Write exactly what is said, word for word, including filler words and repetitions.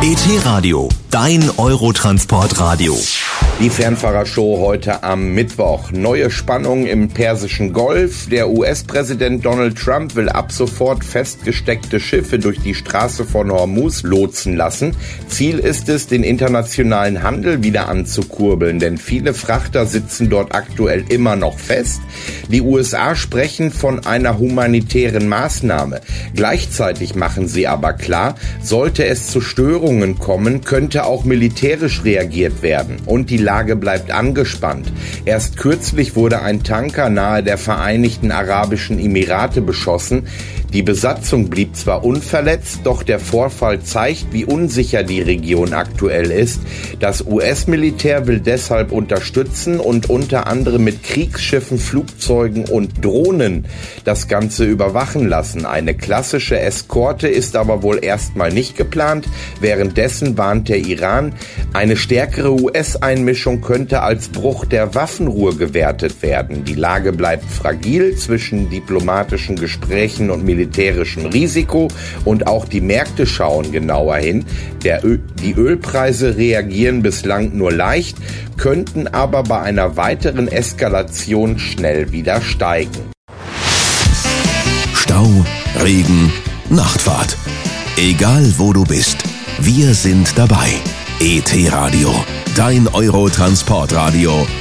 E T-Radio, dein Eurotransportradio. Die Fernfahrershow heute am Mittwoch. Neue Spannungen im Persischen Golf. Der U S-Präsident Donald Trump will ab sofort festgesteckte Schiffe durch die Straße von Hormuz lotsen lassen. Ziel ist es, den internationalen Handel wieder anzukurbeln, denn viele Frachter sitzen dort aktuell immer noch fest. Die U S A sprechen von einer humanitären Maßnahme. Gleichzeitig machen sie aber klar, sollte es zu Störungen kommen, könnte auch militärisch reagiert werden. Und die Lage bleibt angespannt. Erst kürzlich wurde ein Tanker nahe der Vereinigten Arabischen Emirate beschossen. Die Besatzung blieb zwar unverletzt, doch der Vorfall zeigt, wie unsicher die Region aktuell ist. Das U S-Militär will deshalb unterstützen und unter anderem mit Kriegsschiffen, Flugzeugen und Drohnen das Ganze überwachen lassen. Eine klassische Eskorte ist aber wohl erstmal nicht geplant. Währenddessen warnt der Iran, eine stärkere U S-Einmischung könnte als Bruch der Waffenruhe gewertet werden. Die Lage bleibt fragil zwischen diplomatischen Gesprächen und militärischem Risiko und auch die Märkte schauen genauer hin. Der Ö- die Ölpreise reagieren bislang nur leicht, könnten aber bei einer weiteren Eskalation schnell wieder steigen. Stau, Regen, Nachtfahrt. Egal wo du bist, wir sind dabei. E T-Radio, dein Eurotransportradio.